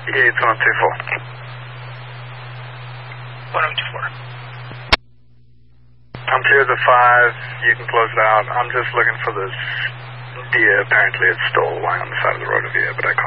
It's 1024. 1024. I'm clear the 5. You can close it out. I'm just looking for this deer. Apparently it's still lying on the side of the road of here, but I